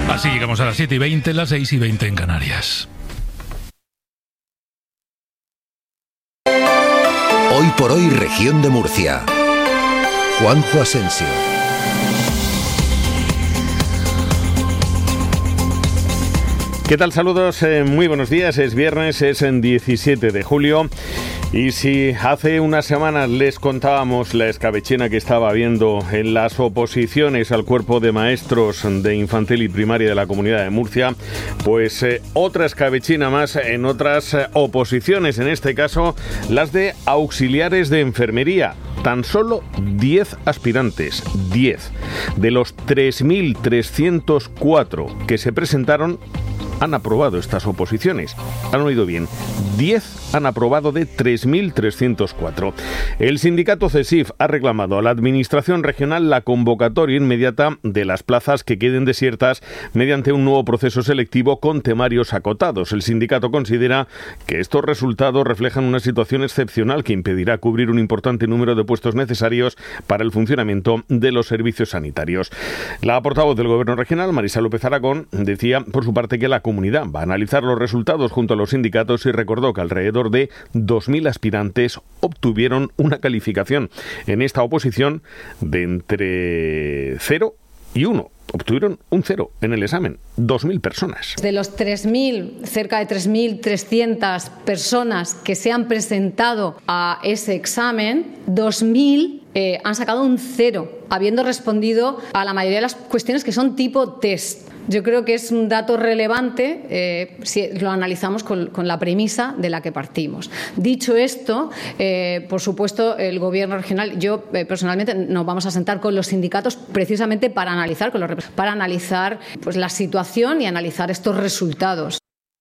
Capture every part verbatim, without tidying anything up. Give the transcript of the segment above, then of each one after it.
Así llegamos a las siete y veinte, las seis y veinte en Canarias. Hoy por hoy, Región de Murcia. Juanjo Asensio. ¿Qué tal? Saludos, eh, muy buenos días. Es viernes, es en diecisiete de julio. Y si hace unas semanas les contábamos la escabechina que estaba habiendo en las oposiciones al cuerpo de maestros de infantil y primaria de la Comunidad de Murcia, pues eh, otra escabechina más en otras eh, oposiciones, en este caso las de auxiliares de enfermería. Tan solo diez aspirantes, diez de los tres mil trescientos cuatro que se presentaron han aprobado estas oposiciones. Han oído bien, diez han aprobado de tres mil trescientos cuatro. El sindicato CESIF ha reclamado a la Administración Regional la convocatoria inmediata de las plazas que queden desiertas mediante un nuevo proceso selectivo con temarios acotados. El sindicato considera que estos resultados reflejan una situación excepcional que impedirá cubrir un importante número de puestos necesarios para el funcionamiento de los servicios sanitarios. La portavoz del Gobierno regional, Marisa López Aragón, decía por su parte que la comunidad va a analizar los resultados junto a los sindicatos y recordó que alrededor de dos mil aspirantes obtuvieron una calificación en esta oposición de entre cero y uno. Obtuvieron un cero en el examen, dos mil personas. De los tres mil, cerca de tres mil trescientas personas que se han presentado a ese examen, dos mil eh, han sacado un cero, habiendo respondido a la mayoría de las cuestiones que son tipo test. Yo creo que es un dato relevante eh, si lo analizamos con, con la premisa de la que partimos. Dicho esto, eh, por supuesto, el Gobierno regional, yo eh, personalmente nos vamos a sentar con los sindicatos precisamente para analizar, con los, para analizar pues, la situación y analizar estos resultados.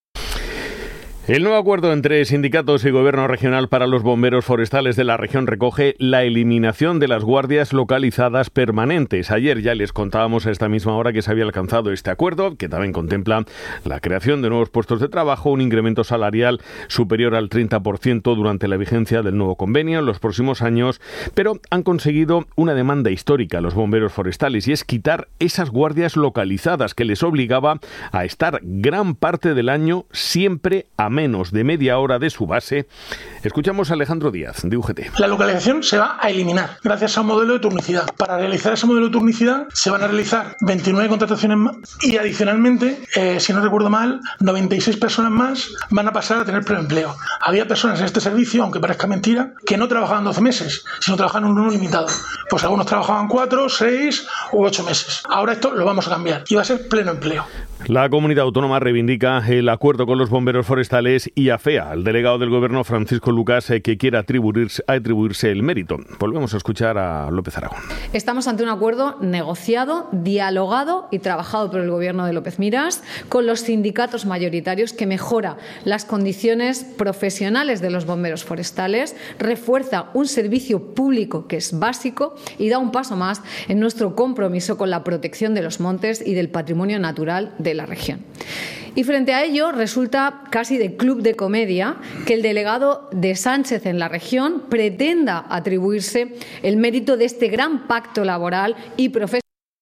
El nuevo acuerdo entre sindicatos y gobierno regional para los bomberos forestales de la región recoge la eliminación de las guardias localizadas permanentes. Ayer ya les contábamos a esta misma hora que se había alcanzado este acuerdo, que también contempla la creación de nuevos puestos de trabajo, un incremento salarial superior al treinta por ciento durante la vigencia del nuevo convenio en los próximos años, pero han conseguido una demanda histórica los bomberos forestales, y es quitar esas guardias localizadas que les obligaba a estar gran parte del año siempre a menos de media hora de su base. Escuchamos a Alejandro Díaz, de U G T. La localización se va a eliminar gracias a un modelo de turnicidad. Para realizar ese modelo de turnicidad se van a realizar veintinueve contrataciones más y adicionalmente, eh, si no recuerdo mal, noventa y seis personas más van a pasar a tener preempleo. Había personas en este servicio, aunque parezca mentira, que no trabajaban doce meses, sino trabajaban un número limitado. Pues algunos trabajaban cuatro, seis u ocho meses. Ahora esto lo vamos a cambiar y va a ser pleno empleo. La comunidad autónoma reivindica el acuerdo con los bomberos forestales y afea al delegado del Gobierno, Francisco Lucas, que quiere atribuirse, atribuirse el mérito. Volvemos a escuchar a López Aragón. Estamos ante un acuerdo negociado, dialogado y trabajado por el Gobierno de López Miras con los sindicatos mayoritarios, que mejora las condiciones profesionales de los bomberos forestales, refuerza un servicio público que es básico y da un paso más en nuestro compromiso con la protección de los montes y del patrimonio natural de la región. Y frente a ello resulta casi de club de comedia que el delegado de Sánchez en la región pretenda atribuirse el mérito de este gran pacto laboral y profesional.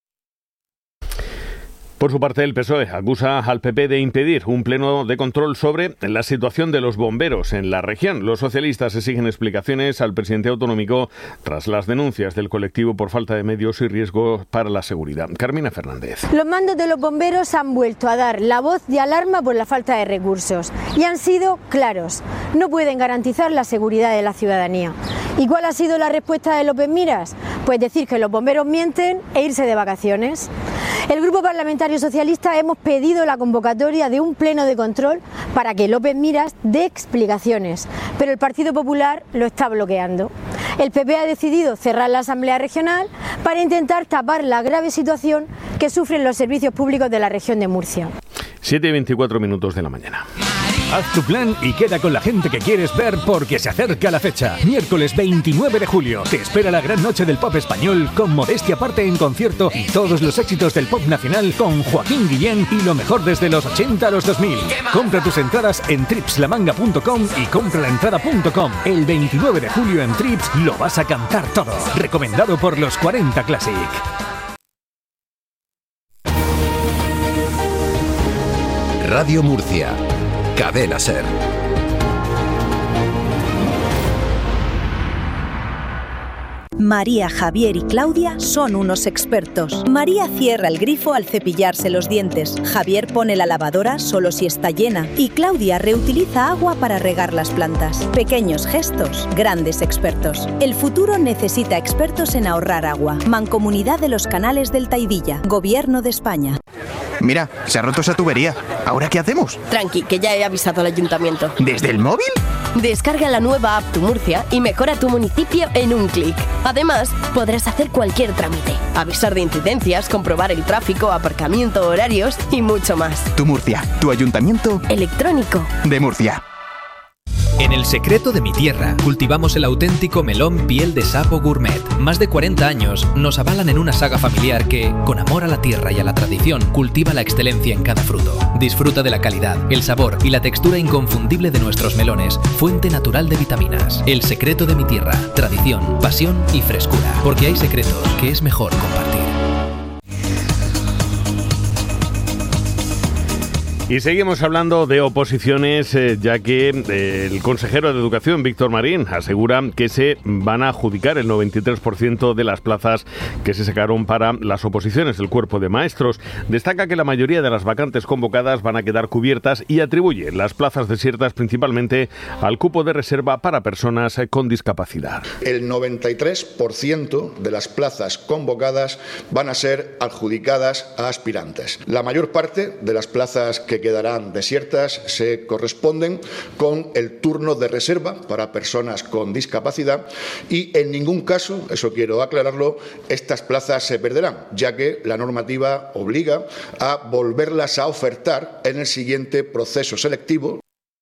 Por su parte, el P S O E acusa al P P de impedir un pleno de control sobre la situación de los bomberos en la región. Los socialistas exigen explicaciones al presidente autonómico tras las denuncias del colectivo por falta de medios y riesgo para la seguridad. Carmina Fernández. Los mandos de los bomberos han vuelto a dar la voz de alarma por la falta de recursos y han sido claros. No pueden garantizar la seguridad de la ciudadanía. ¿Y cuál ha sido la respuesta de López Miras? Pues decir que los bomberos mienten e irse de vacaciones. El Grupo Parlamentario Socialista hemos pedido la convocatoria de un pleno de control para que López Miras dé explicaciones, pero el Partido Popular lo está bloqueando. El P P ha decidido cerrar la Asamblea Regional para intentar tapar la grave situación que sufren los servicios públicos de la región de Murcia. siete y veinticuatro minutos de la mañana. Haz tu plan y queda con la gente que quieres ver porque se acerca la fecha. Miércoles veintinueve de julio. Te espera la gran noche del pop español con Modestia Aparte en concierto y todos los éxitos del pop nacional con Joaquín Guillén y lo mejor desde los ochenta a los dos mil. Compra tus entradas en trips la manga punto com y compralaentrada punto com. El veintinueve de julio en Trips lo vas a cantar todo. Recomendado por los cuarenta Classic. Radio Murcia. Cadena SER. María, Javier y Claudia son unos expertos. María cierra el grifo al cepillarse los dientes. Javier pone la lavadora solo si está llena. Y Claudia reutiliza agua para regar las plantas. Pequeños gestos, grandes expertos. El futuro necesita expertos en ahorrar agua. Mancomunidad de los Canales del Taidilla. Gobierno de España. Mira, se ha roto esa tubería. ¿Ahora qué hacemos? Tranqui, que ya he avisado al ayuntamiento. ¿Desde el móvil? Descarga la nueva app Tu Murcia y mejora tu municipio en un clic. Además, podrás hacer cualquier trámite, avisar de incidencias, comprobar el tráfico, aparcamiento, horarios y mucho más. Tu Murcia, tu ayuntamiento electrónico de Murcia. En El Secreto de mi Tierra cultivamos el auténtico melón piel de sapo gourmet. Más de cuarenta años nos avalan en una saga familiar que, con amor a la tierra y a la tradición, cultiva la excelencia en cada fruto. Disfruta de la calidad, el sabor y la textura inconfundible de nuestros melones, fuente natural de vitaminas. El Secreto de mi Tierra, tradición, pasión y frescura. Porque hay secretos que es mejor compartir. Y seguimos hablando de oposiciones, eh, ya que eh, el consejero de Educación, Víctor Marín, asegura que se van a adjudicar el noventa y tres por ciento de las plazas que se sacaron para las oposiciones del cuerpo de maestros. Destaca que la mayoría de las vacantes convocadas van a quedar cubiertas y atribuye las plazas desiertas principalmente al cupo de reserva para personas con discapacidad. El noventa y tres por ciento de las plazas convocadas van a ser adjudicadas a aspirantes. La mayor parte de las plazas que que quedarán desiertas se corresponden con el turno de reserva para personas con discapacidad y en ningún caso, eso quiero aclararlo, estas plazas se perderán, ya que la normativa obliga a volverlas a ofertar en el siguiente proceso selectivo.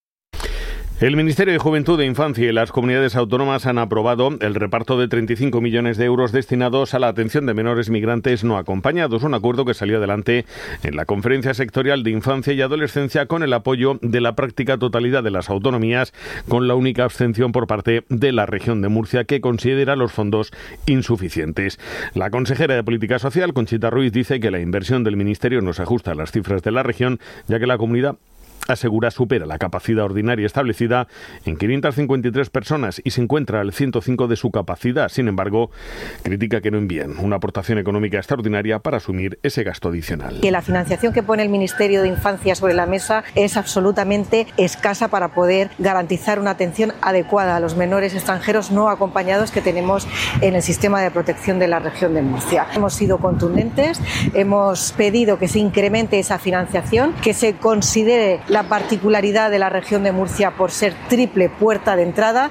El Ministerio de Juventud e Infancia y las comunidades autónomas han aprobado el reparto de treinta y cinco millones de euros destinados a la atención de menores migrantes no acompañados, un acuerdo que salió adelante en la Conferencia Sectorial de Infancia y Adolescencia con el apoyo de la práctica totalidad de las autonomías, con la única abstención por parte de la región de Murcia, que considera los fondos insuficientes. La consejera de Política Social, Conchita Ruiz, dice que la inversión del Ministerio no se ajusta a las cifras de la región, ya que la comunidad asegura supera la capacidad ordinaria establecida en quinientas cincuenta y tres personas y se encuentra al ciento cinco de su capacidad. Sin embargo, critica que no envíen una aportación económica extraordinaria para asumir ese gasto adicional. Que la financiación que pone el Ministerio de Infancia sobre la mesa es absolutamente escasa para poder garantizar una atención adecuada a los menores extranjeros no acompañados que tenemos en el sistema de protección de la región de Murcia. Hemos sido contundentes, hemos pedido que se incremente esa financiación, que se considere la particularidad de la región de Murcia por ser triple puerta de entrada.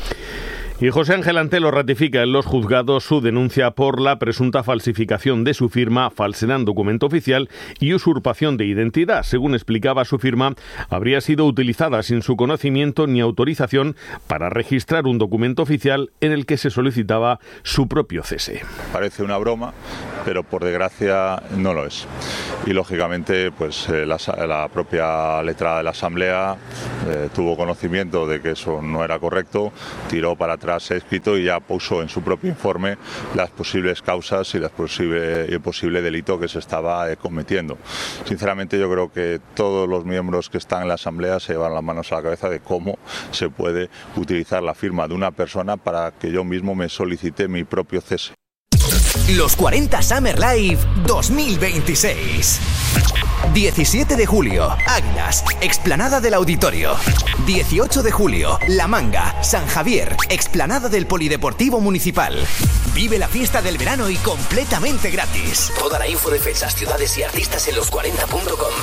Y José Ángel Antelo ratifica en los juzgados su denuncia por la presunta falsificación de su firma, falsedad en documento oficial y usurpación de identidad. Según explicaba, su firma habría sido utilizada sin su conocimiento ni autorización para registrar un documento oficial en el que se solicitaba su propio cese. Parece una broma, pero por desgracia no lo es. Y lógicamente, pues eh, la, la propia letrada de la Asamblea eh, tuvo conocimiento de que eso no era correcto, tiró para atrás se ha escrito y ya puso en su propio informe las posibles causas y las posible, el posible delito que se estaba eh, cometiendo. Sinceramente, yo creo que todos los miembros que están en la Asamblea se llevan las manos a la cabeza de cómo se puede utilizar la firma de una persona para que yo mismo me solicite mi propio cese. Los cuarenta Summer Live dos mil veintiséis. diecisiete de julio, Águilas, explanada del Auditorio. dieciocho de julio, La Manga, San Javier, explanada del Polideportivo Municipal. Vive la fiesta del verano y completamente gratis. Toda la info de fechas, ciudades y artistas en los cuarenta punto com.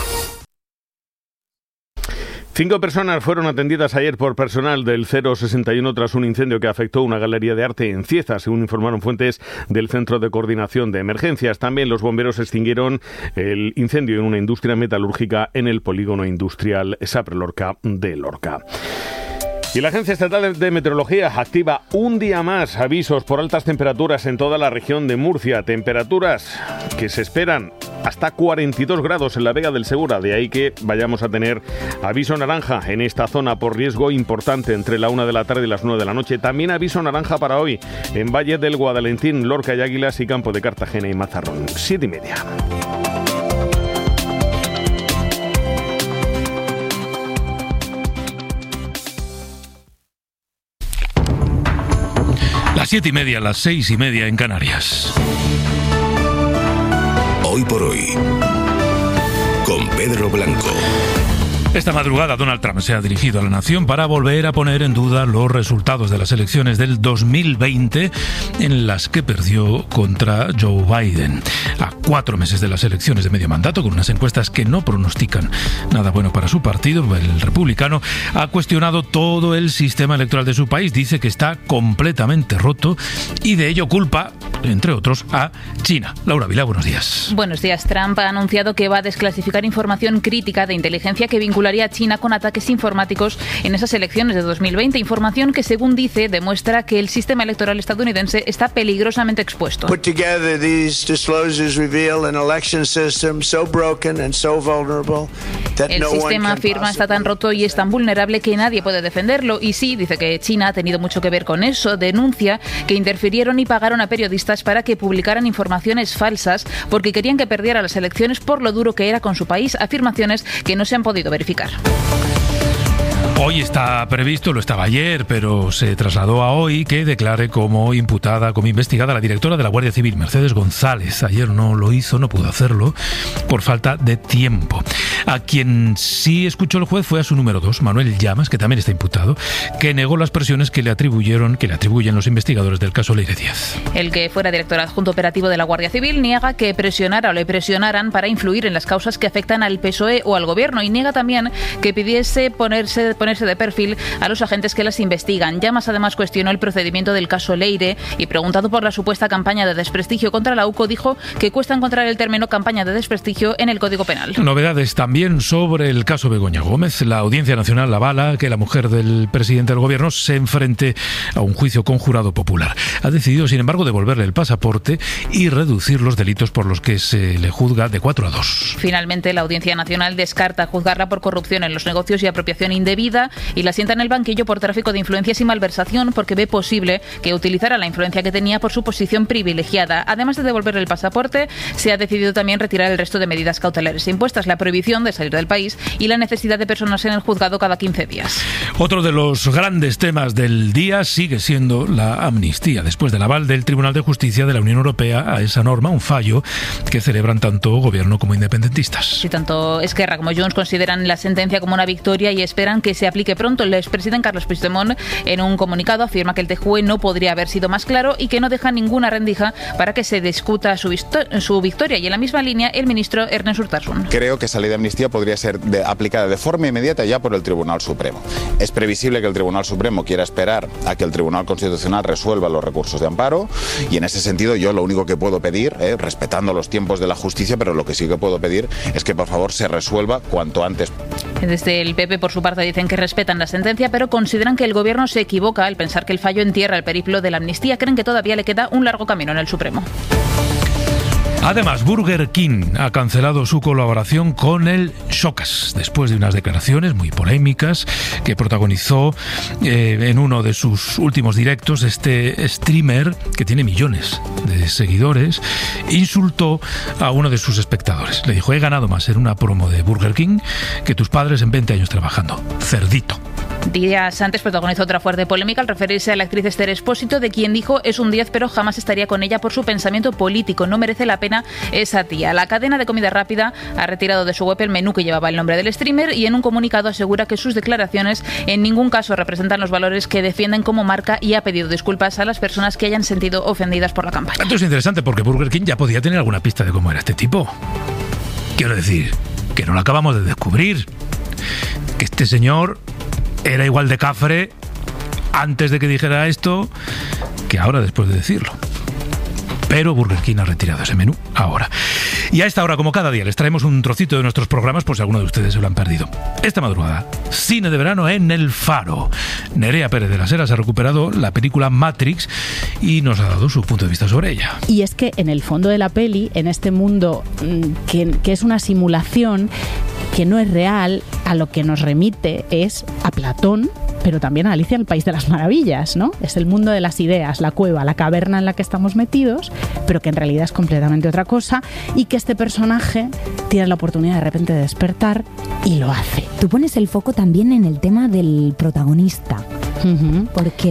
Cinco personas fueron atendidas ayer por personal del cero sesenta y uno tras un incendio que afectó una galería de arte en Cieza, según informaron fuentes del Centro de Coordinación de Emergencias. También los bomberos extinguieron el incendio en una industria metalúrgica en el polígono industrial Sapre Lorca de Lorca. Y la Agencia Estatal de Meteorología activa un día más avisos por altas temperaturas en toda la región de Murcia. Temperaturas que se esperan hasta cuarenta y dos grados en la Vega del Segura. De ahí que vayamos a tener aviso naranja en esta zona por riesgo importante entre la una de la tarde y las nueve de la noche. También aviso naranja para hoy en Valle del Guadalentín, Lorca y Águilas y Campo de Cartagena y Mazarrón. Siete y media. Las siete y media, las seis y media en Canarias. Hoy por hoy, con Pedro Blanco. Esta madrugada Donald Trump se ha dirigido a la nación para volver a poner en duda los resultados de las elecciones del dos mil veinte en las que perdió contra Joe Biden. A cuatro meses de las elecciones de medio mandato, con unas encuestas que no pronostican nada bueno para su partido, el republicano, ha cuestionado todo el sistema electoral de su país. Dice que está completamente roto y de ello culpa, entre otros, a China. Laura Vilá, buenos días. Buenos días. Trump ha anunciado que va a desclasificar información crítica de inteligencia que vincularía a China con ataques informáticos en esas elecciones de dos mil veinte. Información que, según dice, demuestra que el sistema electoral estadounidense está peligrosamente expuesto. Put together these disclosures reveal an election system so broken and so vulnerable that El no one sistema, can afirma, está tan roto y es tan vulnerable que nadie puede defenderlo. Y sí, dice que China ha tenido mucho que ver con eso. Denuncia que interfirieron y pagaron a periodistas para que publicaran informaciones falsas porque querían que perdiera las elecciones por lo duro que era con su país. Afirmaciones que no se han podido verificar. Hoy está previsto, lo estaba ayer, pero se trasladó a hoy que declare como imputada, como investigada la directora de la Guardia Civil, Mercedes González. Ayer no lo hizo, no pudo hacerlo por falta de tiempo. A quien sí escuchó el juez fue a su número dos, Manuel Llamas, que también está imputado, que negó las presiones que le atribuyeron, que le atribuyen los investigadores del caso Leire Díaz. El que fuera director adjunto operativo de la Guardia Civil niega que presionara o le presionaran para influir en las causas que afectan al P S O E o al gobierno, y niega también que pidiese ponerse, ponerse de perfil a los agentes que las investigan. Llamas además cuestionó el procedimiento del caso Leire y, preguntado por la supuesta campaña de desprestigio contra la U C O, dijo que cuesta encontrar el término campaña de desprestigio en el Código Penal. Novedades también sobre el caso Begoña Gómez. La Audiencia Nacional avala que la mujer del presidente del gobierno se enfrente a un juicio con jurado popular. Ha decidido, sin embargo, devolverle el pasaporte y reducir los delitos por los que se le juzga de cuatro a dos. Finalmente, la Audiencia Nacional descarta juzgarla por corrupción en los negocios y apropiación indebida y la sienta en el banquillo por tráfico de influencias y malversación, porque ve posible que utilizara la influencia que tenía por su posición privilegiada. Además de devolverle el pasaporte, se ha decidido también retirar el resto de medidas cautelares impuestas, la prohibición de salir del país y la necesidad de personarse en el juzgado cada quince días. Otro de los grandes temas del día sigue siendo la amnistía, después del aval del Tribunal de Justicia de la Unión Europea a esa norma, un fallo que celebran tanto gobierno como independentistas. Si tanto Esquerra como Junts consideran la sentencia como una victoria y esperan que se aplique pronto. El expresidente Carlos Puigdemont, en un comunicado, afirma que el T J U E no podría haber sido más claro y que no deja ninguna rendija para que se discuta su, su victoria. Y en la misma línea, el ministro Ernest Urtasun. Creo que esa ley de amnistía podría ser de, aplicada de forma inmediata ya por el Tribunal Supremo. Es previsible que el Tribunal Supremo quiera esperar a que el Tribunal Constitucional resuelva los recursos de amparo, y en ese sentido yo lo único que puedo pedir, eh, respetando los tiempos de la justicia, pero lo que sí que puedo pedir es que por favor se resuelva cuanto antes. Desde el P P, por su parte, dicen que respetan la sentencia, pero consideran que el gobierno se equivoca al pensar que el fallo entierra el periplo de la amnistía. Creen que todavía le queda un largo camino en el Supremo. Además, Burger King ha cancelado su colaboración con el Showcase después de unas declaraciones muy polémicas que protagonizó eh, en uno de sus últimos directos. Este streamer, que tiene millones de seguidores, insultó a uno de sus espectadores. Le dijo: he ganado más en una promo de Burger King que tus padres en veinte años trabajando. Cerdito. Días antes protagonizó otra fuerte polémica al referirse a la actriz Esther Expósito, de quien dijo: es un diez, pero jamás estaría con ella por su pensamiento político. No merece la pena esa tía. La cadena de comida rápida ha retirado de su web el menú que llevaba el nombre del streamer y en un comunicado asegura que sus declaraciones en ningún caso representan los valores que defienden como marca, y ha pedido disculpas a las personas que hayan sentido ofendidas por la campaña. Esto es interesante porque Burger King ya podía tener alguna pista de cómo era este tipo. Quiero decir, que no lo acabamos de descubrir. Que este señor era igual de cafre antes de que dijera esto que ahora después de decirlo. Pero Burger King ha retirado ese menú ahora. Y a esta hora, como cada día, les traemos un trocito de nuestros programas por si alguno de ustedes se lo han perdido. Esta madrugada, cine de verano en El Faro. Nerea Pérez de las Heras ha recuperado la película Matrix y nos ha dado su punto de vista sobre ella. Y es que en el fondo de la peli, en este mundo que, que es una simulación, que no es real, a lo que nos remite es a Platón, pero también a Alicia en el País de las Maravillas, ¿no? Es el mundo de las ideas, la cueva, la caverna en la que estamos metidos, pero que en realidad es completamente otra cosa, y que este personaje tiene la oportunidad de repente de despertar y lo hace. Tú pones el foco también en el tema del protagonista. Uh-huh. ¿Por qué?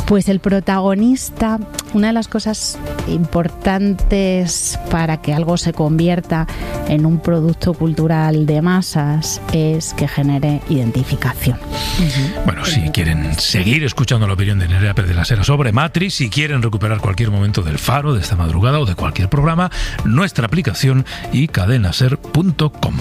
Pues el protagonista, una de las cosas importantes para que algo se convierta en un producto cultural de masas es que genere identificación. Uh-huh. Bueno, si quieren seguir escuchando la opinión de Nerea Pérez de la Sera sobre Matrix, si quieren recuperar cualquier momento del Faro, de esta madrugada o de cualquier programa, nuestra aplicación y cadenaser punto com.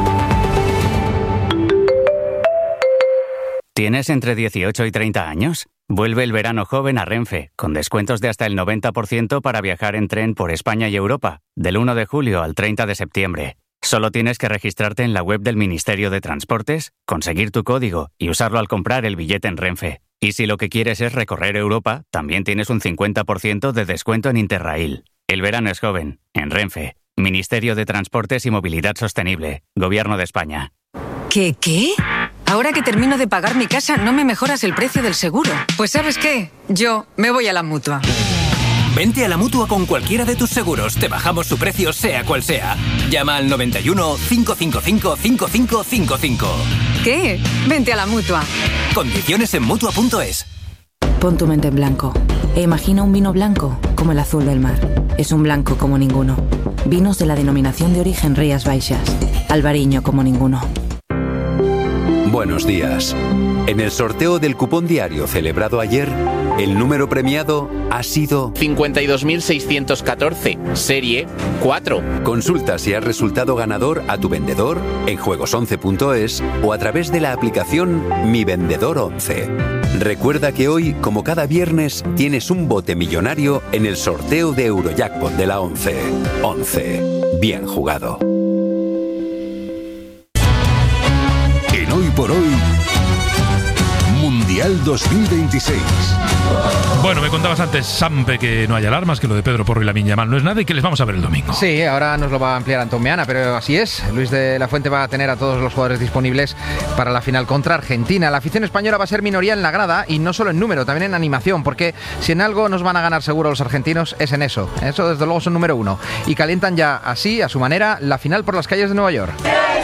¿Tienes entre dieciocho y treinta años? Vuelve el verano joven a Renfe, con descuentos de hasta el noventa por ciento para viajar en tren por España y Europa, del uno de julio al treinta de septiembre. Solo tienes que registrarte en la web del Ministerio de Transportes, conseguir tu código y usarlo al comprar el billete en Renfe. Y si lo que quieres es recorrer Europa, también tienes un cincuenta por ciento de descuento en Interrail. El verano es joven, en Renfe. Ministerio de Transportes y Movilidad Sostenible, Gobierno de España. ¿Qué, qué? Ahora que termino de pagar mi casa, ¿no me mejoras el precio del seguro? Pues ¿sabes qué? Yo me voy a la Mutua. Vente a la Mutua con cualquiera de tus seguros. Te bajamos su precio sea cual sea. Llama al noventa y uno, cinco cinco cinco, cinco cinco cinco cinco. ¿Qué? Vente a la Mutua. Condiciones en Mutua punto es. Pon tu mente en blanco e imagina un vino blanco como el azul del mar. Es un blanco como ninguno. Vinos de la denominación de origen Rías Baixas. Albariño como ninguno. Buenos días. En el sorteo del cupón diario celebrado ayer, el número premiado ha sido cincuenta y dos mil seiscientos catorce, serie cuatro. Consulta si has resultado ganador a tu vendedor en juegos once punto es o a través de la aplicación Mi Vendedor once. Recuerda que hoy, como cada viernes, tienes un bote millonario en el sorteo de Eurojackpot de la once. once. Bien jugado. En Hoy por Hoy, Mundial dos mil veintiséis. Bueno, me contabas antes, Sampe, que no hay alarmas, que lo de Pedro Porro y Lamine Yamal no es nada y que les vamos a ver el domingo. Sí, ahora nos lo va a ampliar Antón Meana, pero así es. Luis de la Fuente va a tener a todos los jugadores disponibles para la final contra Argentina. La afición española va a ser minoría en la grada y no solo en número, también en animación, porque si en algo nos van a ganar seguro los argentinos es en eso. Eso desde luego son número uno. Y calientan ya así, a su manera, la final por las calles de Nueva York.